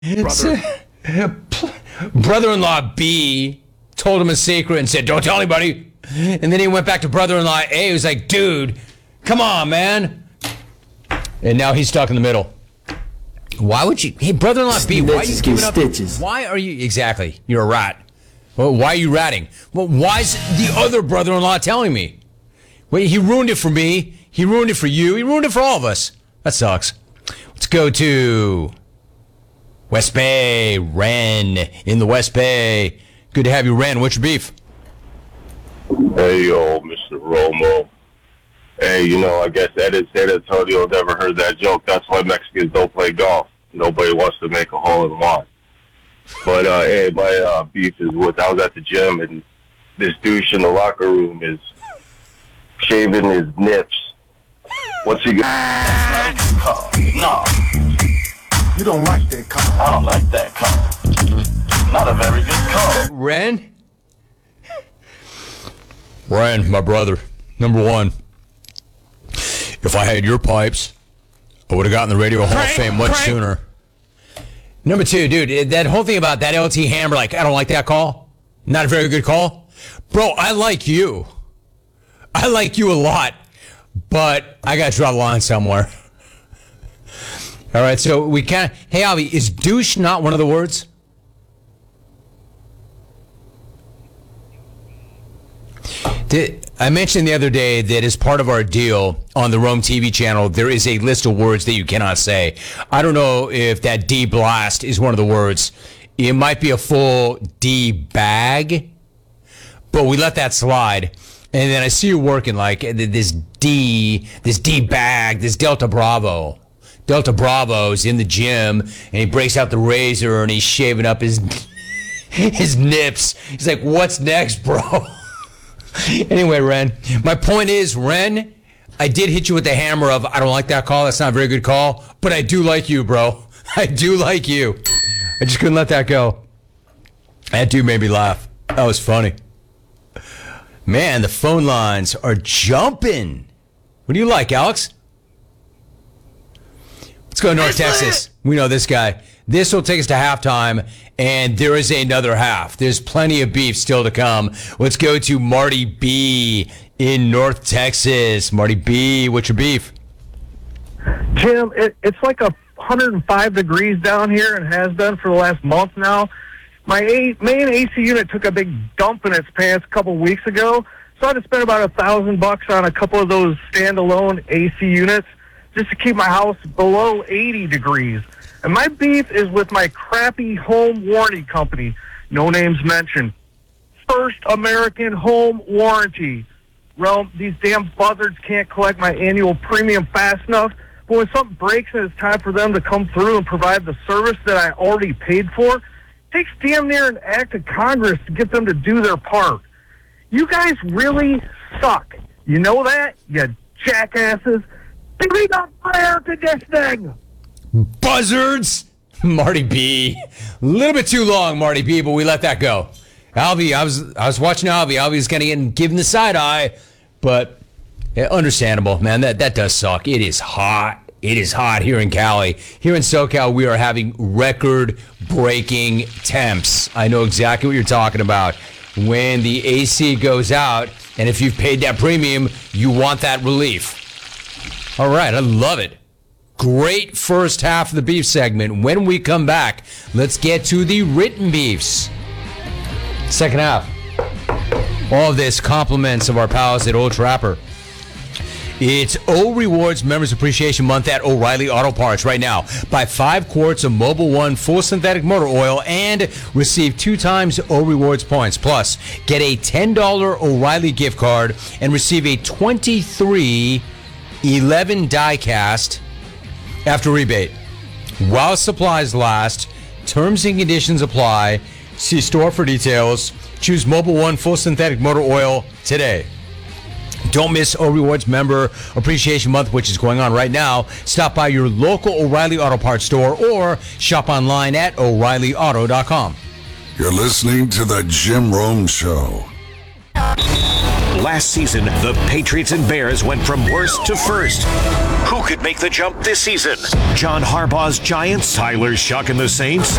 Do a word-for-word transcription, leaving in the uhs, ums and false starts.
Brother. Brother-in-law B told him a secret and said, don't tell anybody. And then he went back to brother-in-law A, who was like, dude, come on, man. And now he's stuck in the middle. Why would you? Hey, brother-in-law B, why are you giving up? Stitches. Why are you? Exactly. You're a rat. Well, why are you ratting? Well, why is the other brother-in-law telling me? Wait, he ruined it for me. He ruined it for you. He ruined it for all of us. That sucks. Let's go to West Bay. Ren in the West Bay. Good to have you, Ren. What's your beef? Hey, yo, Mister Romo. Hey, you know, I guess Ed San Antonio never heard that joke. That's why Mexicans don't play golf. Nobody wants to make a hole in one. But, uh, hey, my uh, beef is with, I was at the gym, and this douche in the locker room is shaving his nips. What's he got? No. You don't like that call. I don't like that call. Not a very good call. Ren? Ren, my brother. Number one. If I had your pipes, I would have gotten the Radio Hall of Fame much sooner. Number two, dude, that whole thing about that L T Hammer, like, I don't like that call. Not a very good call. Bro, I like you. I like you a lot. But I got to draw the line somewhere. All right, so we can't. Hey, Avi, is douche not one of the words? Did, I mentioned the other day that as part of our deal on the Rome T V channel, there is a list of words that you cannot say. I don't know if that D blast is one of the words. It might be a full D bag, but we let that slide. And then I see you working like this D, this D bag, this Delta Bravo. Delta Bravo's in the gym, and he breaks out the razor, and he's shaving up his his nips. He's like, what's next, bro? Anyway, Ren, my point is, Ren, I did hit you with the hammer of, I don't like that call. That's not a very good call. But I do like you, bro. I do like you. I just couldn't let that go. That dude made me laugh. That was funny. Man, the phone lines are jumping. What do you like, Alex? Let's go to North Texas. We know this guy. This will take us to halftime, and there is another half. There's plenty of beef still to come. Let's go to Marty B in North Texas. Marty B, what's your beef? Jim, it, it's like a one hundred five degrees down here and has been for the last month now. My a, main A C unit took a big dump in its pants a couple weeks ago, so I had to spend about a thousand bucks on a couple of those standalone A C units just to keep my house below eighty degrees. And my beef is with my crappy home warranty company, no names mentioned. First American Home Warranty. Well, these damn buzzards can't collect my annual premium fast enough, but when something breaks and it's time for them to come through and provide the service that I already paid for, it takes damn near an act of Congress to get them to do their part. You guys really suck. You know that, you jackasses? We got air conditioning! Buzzards! Marty B. A little bit too long, Marty B, but we let that go. Alvy, I was I was watching Alvy. Alvy was kind of getting given the side eye, but yeah, understandable, man. That that does suck. It is hot. It is hot here in Cali. Here in SoCal, we are having record-breaking temps. I know exactly what you're talking about. When the A C goes out, and if you've paid that premium, you want that relief. All right, I love it. Great first half of the beef segment. When we come back, let's get to the written beefs. Second half. All of this compliments of our pals at Old Trapper. It's O Rewards Members Appreciation Month at O'Reilly Auto Parts right now. Buy five quarts of Mobil One full synthetic motor oil and receive two times O Rewards points. Plus, get a ten dollars O'Reilly gift card and receive a twenty-three eleven die cast after rebate. While supplies last, terms and conditions apply. See store for details. Choose Mobil One full synthetic motor oil today. Don't miss O Rewards Member Appreciation Month, which is going on right now. Stop by your local O'Reilly Auto Parts store or shop online at O'Reilly Auto dot com. You're listening to The Jim Rome Show. Last season, the Patriots and Bears went from worst to first. Who could make the jump this season? John Harbaugh's Giants, Tyler Shuck and the Saints,